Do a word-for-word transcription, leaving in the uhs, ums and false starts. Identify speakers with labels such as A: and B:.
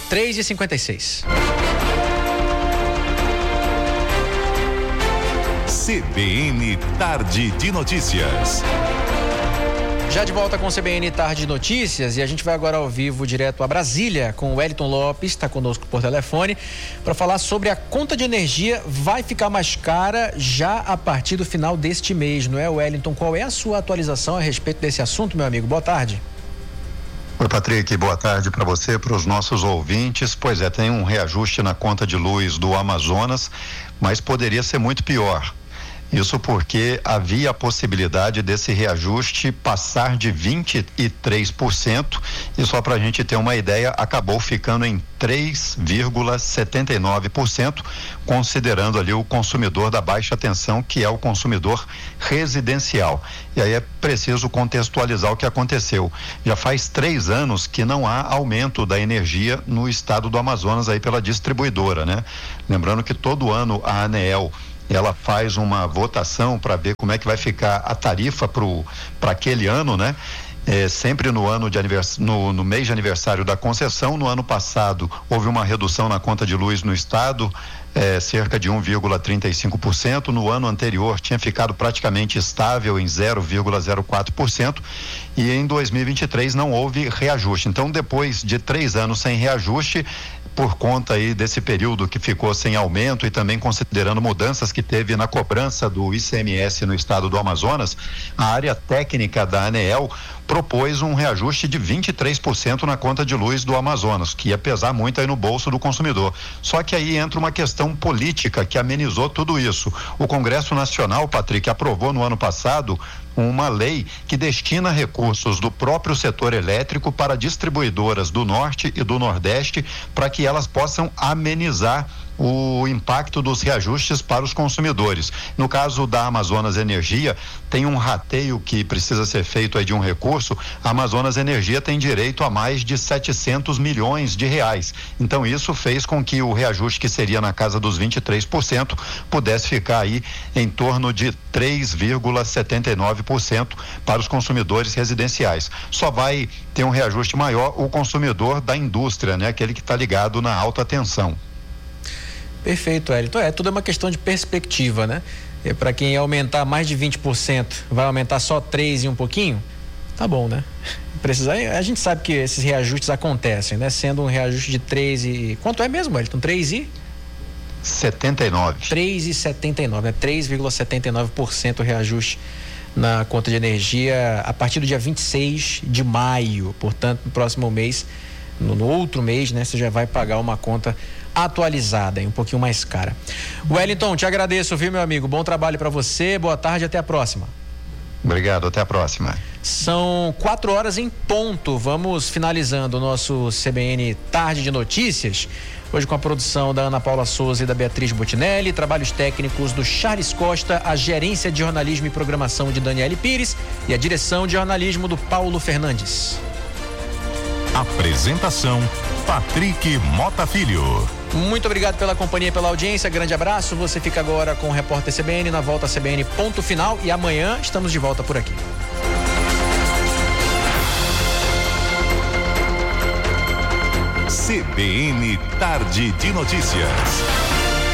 A: três e cinquenta e seis.
B: C B N Tarde de Notícias.
A: Já de volta com o C B N Tarde de Notícias, e a gente vai agora ao vivo direto a Brasília com o Wellington Lopes, está conosco por telefone, para falar sobre a conta de energia. Vai ficar mais cara já a partir do final deste mês, não é, Wellington? Qual é a sua atualização a respeito desse assunto, meu amigo? Boa tarde.
C: Oi, Patrick, boa tarde para você, para os nossos ouvintes. Pois é, tem um reajuste na conta de luz do Amazonas, mas poderia ser muito pior. Isso porque havia a possibilidade desse reajuste passar de vinte e três por cento, e só para a gente ter uma ideia, acabou ficando em três vírgula setenta e nove por cento, considerando ali o consumidor da baixa tensão, que é o consumidor residencial. E aí é preciso contextualizar o que aconteceu. Já faz três anos que não há aumento da energia no estado do Amazonas aí pela distribuidora, né? Lembrando que todo ano a ANEEL ela faz uma votação para ver como é que vai ficar a tarifa para aquele ano, né? É, sempre no ano de anivers... no, no mês de aniversário da concessão. No ano passado houve uma redução na conta de luz no estado, é, cerca de um vírgula trinta e cinco por cento. No ano anterior tinha ficado praticamente estável em zero vírgula zero quatro por cento, e em dois mil e vinte e três não houve reajuste. Então, depois de três anos sem reajuste, por conta aí desse período que ficou sem aumento e também considerando mudanças que teve na cobrança do I C M S no estado do Amazonas, a área técnica da ANEEL propôs um reajuste de vinte e três por cento na conta de luz do Amazonas, que ia pesar muito aí no bolso do consumidor. Só que aí entra uma questão política que amenizou tudo isso. O Congresso Nacional, Patrick, aprovou no ano passado uma lei que destina recursos do próprio setor elétrico para distribuidoras do Norte e do Nordeste, para que elas possam amenizar o impacto dos reajustes para os consumidores. No caso da Amazonas Energia, tem um rateio que precisa ser feito aí de um recurso. A Amazonas Energia tem direito a mais de setecentos milhões de reais. Então isso fez com que o reajuste, que seria na casa dos vinte e três por cento, pudesse ficar aí em torno de três vírgula setenta e nove por cento para os consumidores residenciais. Só vai ter um reajuste maior o consumidor da indústria, né? Aquele que está ligado na alta tensão.
A: Perfeito, Wellington. É, tudo é uma questão de perspectiva, né? É, para quem ia aumentar mais de vinte por cento, vai aumentar só três e um pouquinho? Tá bom, né? Precisa, a gente sabe que esses reajustes acontecem, né? Sendo um reajuste de três e... Quanto é mesmo, Wellington? três e...
C: setenta e nove.
A: três e setenta e nove, né? três vírgula setenta e nove por cento reajuste na conta de energia a partir do dia vinte e seis de maio. Portanto, no próximo mês, no, no outro mês, né? Você já vai pagar uma conta atualizada e um pouquinho mais cara. Wellington, te agradeço, viu, meu amigo? Bom trabalho para você, boa tarde, até a próxima.
C: Obrigado, até a próxima.
A: São quatro horas em ponto. Vamos finalizando o nosso C B N Tarde de Notícias. Hoje com a produção da Ana Paula Souza e da Beatriz Botinelli, trabalhos técnicos do Charles Costa, a gerência de jornalismo e programação de Daniele Pires e a direção de jornalismo do Paulo Fernandes.
B: Apresentação: Patrick Mota Filho.
A: Muito obrigado pela companhia e pela audiência, grande abraço. Você fica agora com o Repórter C B N, na volta C B N ponto final, e amanhã estamos de volta por aqui.
B: C B N Tarde de Notícias.